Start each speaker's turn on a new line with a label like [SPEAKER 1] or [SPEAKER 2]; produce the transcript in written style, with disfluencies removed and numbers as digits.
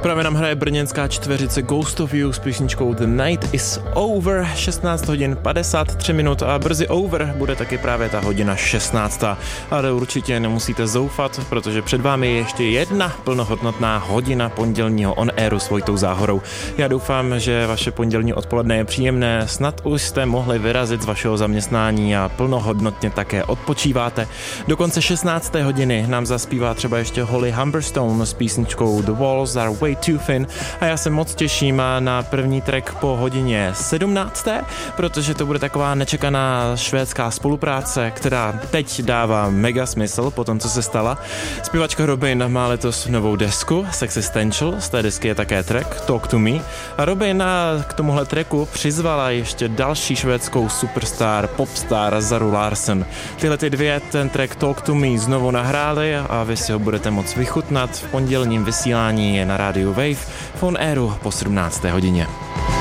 [SPEAKER 1] Právě nám hraje brněnská čtveřice Ghost of You s písničkou The Night is Over, 16 hodin 53 minut a brzy over bude taky právě ta hodina 16. Ale určitě nemusíte zoufat, protože před vámi je ještě jedna plnohodnotná hodina pondělního on-airu s Vojtou Záhorou. Já doufám, že vaše pondělní odpoledne je příjemné, snad už jste mohli vyrazit z vašeho zaměstnání a plnohodnotně také odpočíváte. Do konce 16. hodiny nám zaspívá třeba ještě Holly Humberstone s písničkou The Walls Are Way Too Thin a já se moc těším na první track po hodině 17. protože to bude taková nečekaná švédská spolupráce, která teď dává mega smysl po tom, co se stala. Zpěvačka Robin má letos novou desku Sexistential, z té desky je také track Talk to Me a Robin k tomuhle tracku přizvala ještě další švédskou superstar, popstar Zaru Larsen. Tyhle ty dvě ten track Talk to Me znovu nahráli a vy si ho budete moct vychutnat v pondělním vysílání na rádiu Wave v on airu po 17. hodině.